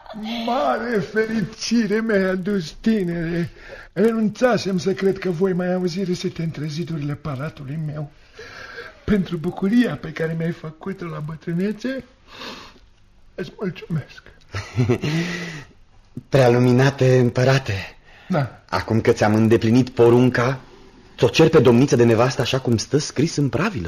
Mare fericire mi-ai adus, tinere. Renunțasem să cred că voi mai auzi râsete între zidurile palatului meu. Pentru bucuria pe care mi-ai făcut-o la bătrânețe, îți mulțumesc. Prealuminate împărate, da. Acum că ți-am îndeplinit porunca, ți-o cer pe domniță de nevastă așa cum stă scris în pravilă.